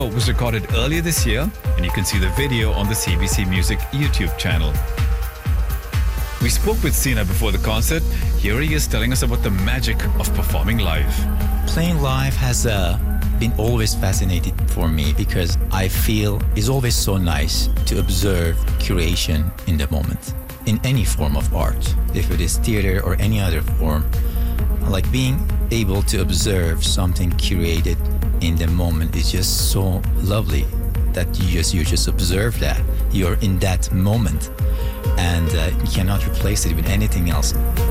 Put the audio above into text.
was recorded earlier this year, and you can see the video on the CBC Music YouTube channel. We spoke with Sina before the concert. Here he is telling us about the magic of performing live. Playing live has been always fascinating for me because I feel it's always so nice to observe curation in the moment. In any form of art, if it is theater or any other form, like being able to observe something curated in the moment is just so lovely that you just observe that. You're in that moment and you cannot replace it with anything else.